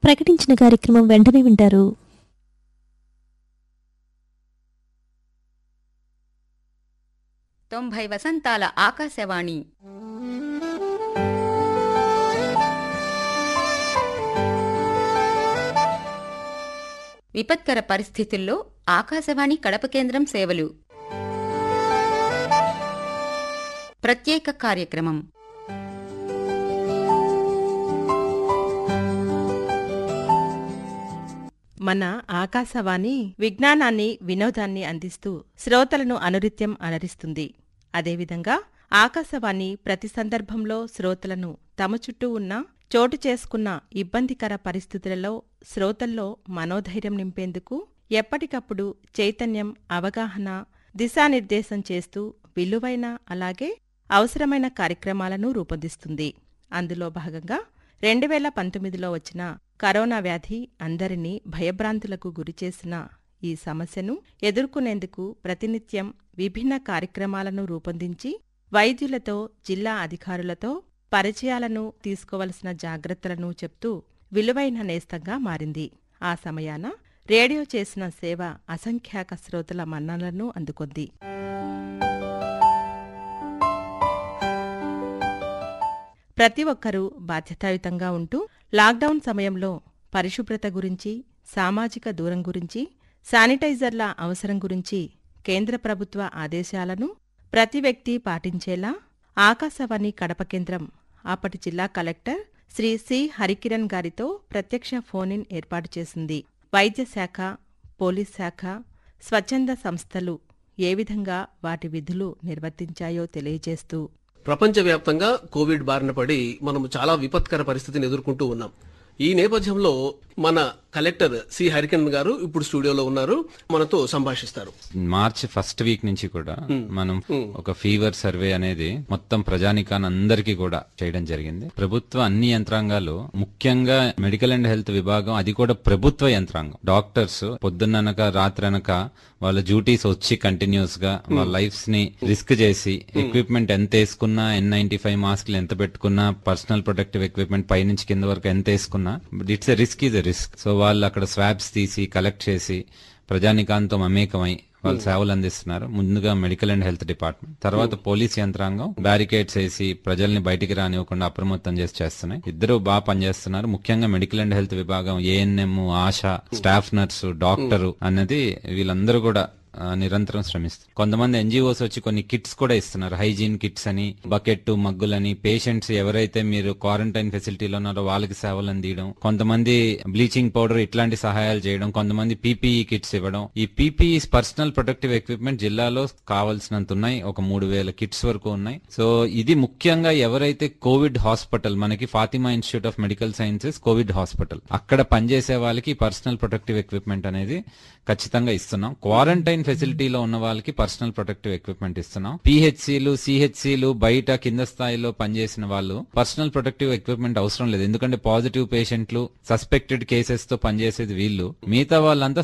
ప్రకటించిన కార్యక్రమం వెంటనే వింటారు. తొంభై వసంతాల ఆకాశవాణి. విపత్కర పరిస్థితుల్లో ఆకాశవాణి కడప కేంద్రం సేవలు. ప్రత్యేక కార్యక్రమం. మన ఆకాశవాణి విజ్ఞానాన్ని, వినోదాన్ని అందిస్తూ శ్రోతలను అనునిత్యం అలరిస్తుంది. అదేవిధంగా ఆకాశవాణి ప్రతి సందర్భంలో శ్రోతలను తమ చుట్టూ ఉన్న చోటు చేసుకున్న ఇబ్బందికర పరిస్థితులలో శ్రోతల్లో మనోధైర్యం నింపేందుకు ఎప్పటికప్పుడు చైతన్యం, అవగాహన, దిశానిర్దేశం చేస్తూ విలువైన అలాగే అవసరమైన కార్యక్రమాలను రూపొందిస్తుంది. అందులో భాగంగా 2019లో వచ్చిన కరోనా వ్యాధి అందరినీ భయభ్రాంతులకు గురిచేసిన ఈ సమస్యను ఎదుర్కొనేందుకు ప్రతినిత్యం విభిన్న కార్యక్రమాలను రూపొందించి వైద్యులతో, జిల్లా అధికారులతో పరిచయాలను, తీసుకోవలసిన జాగ్రత్తలను చెప్తూ విలువైన నేస్తంగా మారింది. ఆ సమయాన రేడియో చేసిన సేవ అసంఖ్యాక శ్రోతల మన్ననలను అందుకొంది. ప్రతి ఒక్కరూ బాధ్యతాయుతంగా ఉంటూ లాక్డౌన్ సమయంలో పరిశుభ్రత గురించి, సామాజిక దూరం గురించి, శానిటైజర్ల అవసరం గురించి కేంద్ర ప్రభుత్వ ఆదేశాలను ప్రతి వ్యక్తి పాటించేలా ఆకాశవాణి కడప కేంద్రం అప్పటి జిల్లా కలెక్టర్ శ్రీ సి. హరికిరణ్ గారితో ప్రత్యక్ష ఫోన్-ఇన్ ఏర్పాటు చేసింది. వైద్య శాఖ, పోలీస్ శాఖ, స్వచ్ఛంద సంస్థలు ఏ విధంగా వాటి విధులు నిర్వర్తించాయో తెలియజేస్తూ, ప్రపంచవ్యాప్తంగా కోవిడ్ బారిన పడి మనము చాలా విపత్కర పరిస్థితిని ఎదుర్కొంటూ ఉన్నాం. ఈ నేపథ్యంలో మన కలెక్టర్ సి. హరికిరణ్ గారు ఇప్పుడు స్టూడియోలో ఉన్నారు, మనతో సంభాషిస్తారు. మార్చి ఫస్ట్ వీక్ నుంచి కూడా మనం ఒక ఫీవర్ సర్వే అనేది మొత్తం ప్రజానికాన్ని అందరికీ కూడా చేయడం జరిగింది. ప్రభుత్వ అన్ని యంత్రాంగాలు, ముఖ్యంగా మెడికల్ అండ్ హెల్త్ విభాగం, అది కూడా ప్రభుత్వ యంత్రాంగం, డాక్టర్స్ పొద్దున్ననక రాత్రనక వాళ్ళ డ్యూటీస్ వచ్చి కంటిన్యూస్ గా వాళ్ళ లైఫ్స్ ని రిస్క్ చేసి ఎక్విప్మెంట్ ఎంత వేసుకున్నా, N95 మాస్క్లు ఎంత పెట్టుకున్నా, పర్సనల్ ప్రొటెక్టివ్ ఎక్విప్మెంట్ పైనుంచి కింద వరకు ఎంత వేసుకున్నా, it's a risk is a risk. So వాళ్ళు అక్కడ స్వాబ్స్ తీసి కలెక్ట్ చేసి ప్రజానికాంతో మమేకమై వాళ్ళు సేవలు అందిస్తున్నారు. ముందుగా మెడికల్ అండ్ హెల్త్ డిపార్ట్మెంట్, తర్వాత పోలీస్ యంత్రాంగం బ్యారికేడ్స్ వేసి ప్రజల్ని బయటికి రానివ్వకుండా అప్రమత్తం చేసి చేస్తున్నాయి. ఇద్దరు బాగా పనిచేస్తున్నారు. ముఖ్యంగా మెడికల్ అండ్ హెల్త్ విభాగం, ANM, ASHA, staff nurse, doctor అన్నది వీళ్ళందరూ కూడా నిరంతరం శ్రమిస్తారు. కొంతమంది ఎన్జిఓస్ వచ్చి కొన్ని కిట్స్ కూడా ఇస్తున్నారు, హైజీన్ కిట్స్ అని, బకెట్, మగ్గులని. పేషెంట్స్ ఎవరైతే మీరు క్వారంటైన్ ఫెసిలిటీలో ఉన్నారో వాళ్ళకి సేవలు అందియడం, కొంతమంది బ్లీచింగ్ పౌడర్ ఇట్లాంటి సహాయాలు చేయడం, కొంతమంది పీపీఈ కిట్స్ ఇవ్వడం. ఈ పీపీఈ పర్సనల్ ప్రొటెక్టివ్ ఎక్విప్మెంట్ జిల్లాలో కావాల్సినంత ఉన్నాయి, ఒక 3000 కిట్స్ వరకు ఉన్నాయి. సో ఇది ముఖ్యంగా ఎవరైతే కోవిడ్ హాస్పిటల్, మనకి Fatima institute of medical sciences Covid hospital, అక్కడ పనిచేసే వాళ్ళకి పర్సనల్ ప్రొటెక్టివ్ ఎక్విప్మెంట్ అనేది ఖచ్చితంగా ఇస్తున్నాం. క్వారంటైన్ ఫెసిలిటీలో ఉన్న వాళ్ళకి పర్సనల్ ప్రొటెక్టివ్ ఎక్విప్మెంట్ ఇస్తున్నాం. పిహెచ్సిలు, సిహెచ్సిలు, బయట కింద స్థాయిలో పనిచేసిన వాళ్ళు పర్సనల్ ప్రొటెక్టివ్ ఎక్విప్మెంట్ అవసరం లేదు. ఎందుకంటే పాజిటివ్ పేషెంట్లు, సస్పెక్టెడ్ కేసెస్ తో పనిచేసేది వీళ్ళు. మిగతా వాళ్ళంతా